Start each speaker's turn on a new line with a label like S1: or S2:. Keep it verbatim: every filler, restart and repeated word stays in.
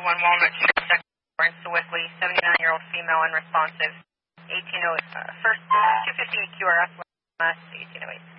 S1: one Walnut Street, second floor in Sewickley, seventy-nine-year-old female unresponsive, eighteen oh eight, uh, first two fifty-eight Q R S, last eighteen oh eight.